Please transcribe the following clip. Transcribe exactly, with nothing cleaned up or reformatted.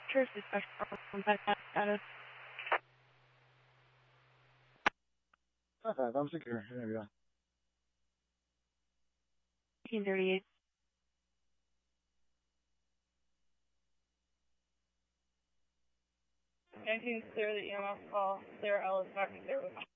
Church discussion on that status. five, I'm secure. There we go. eighteen thirty-eight. nineteen clear the E M F call. Clear L is back to zero.